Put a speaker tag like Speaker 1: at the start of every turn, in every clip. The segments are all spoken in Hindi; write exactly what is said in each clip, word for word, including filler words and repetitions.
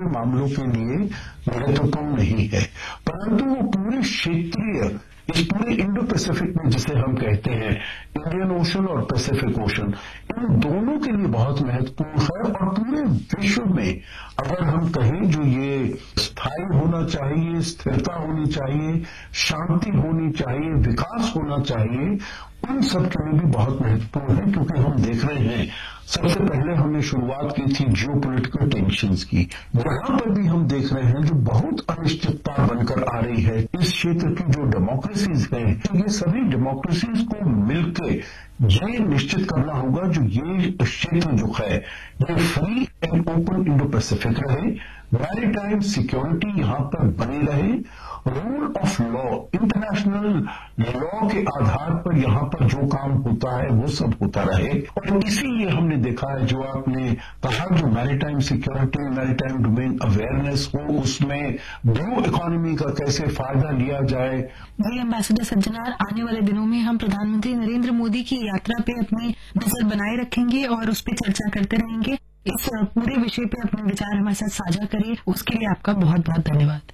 Speaker 1: के मामलों के लिए महत्वपूर्ण नहीं है, परंतु वो पूरे क्षेत्रीय, इस पूरे इंडो पैसिफिक में जिसे हम कहते हैं इंडियन ओशन और पैसिफिक ओशन, इन दोनों के लिए बहुत महत्वपूर्ण है। और पूरे विश्व में अगर हम कहें जो ये स्थायी होना चाहिए, स्थिरता होनी चाहिए, शांति होनी चाहिए, विकास होना चाहिए, उन सब के लिए भी बहुत महत्वपूर्ण है। क्योंकि हम देख रहे हैं, सबसे पहले हमने शुरुआत की थी जियो पोलिटिकल टेंशंस की, यहां पर भी हम देख रहे हैं जो बहुत अनिश्चितता बनकर आ रही है इस क्षेत्र की जो डेमोक्रेसीज हैं, तो ये सभी डेमोक्रेसीज को मिलकर ये निश्चित करना होगा जो ये क्षेत्र जो है ये free and open Indo Pacific रहे, मैरीटाइम सिक्योरिटी यहां पर बनी रहे, rule of law, international law के आधार पर यहां पर जो काम होता है वो सब होता रहे। और इसीलिए हमने देखा है जो आपने कहा, जो maritime security, maritime domain awareness हो, उसमें ब्लू इकोनॉमी का कैसे फायदा लिया जाए।
Speaker 2: जी एम्बेसडर सज्जनार, आने वाले दिनों में हम प्रधानमंत्री नरेंद्र मोदी की यात्रा पे अपनी नजर बनाए रखेंगे और उस पर चर्चा करते रहेंगे। इस पूरे विषय पे अपने विचार हमारे साथ साझा करिए, उसके लिए आपका बहुत बहुत धन्यवाद।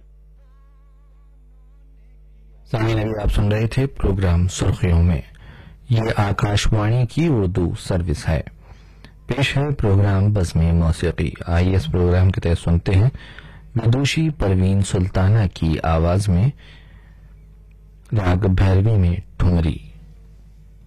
Speaker 3: सामीन, अभी आप सुन रहे थे प्रोग्राम सुर्खियों में। ये आकाशवाणी की उर्दू सर्विस है। पेश है प्रोग्राम बज़्म मौसीकी। आइए इस प्रोग्राम के तहत सुनते हैं विदुषी परवीन सुल्ताना की आवाज में राग भैरवी में ठुमरी।